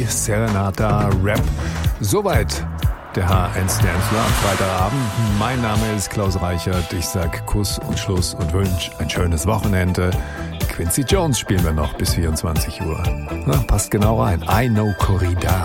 R&B, Serenata, Rap. Soweit der H1 Dancefloor am Freitagabend. Mein Name ist Klaus Reichert. Ich sag Kuss und Schluss und wünsche ein schönes Wochenende. Quincy Jones spielen wir noch bis 24 Uhr. Na, passt genau rein. I Know Corrida.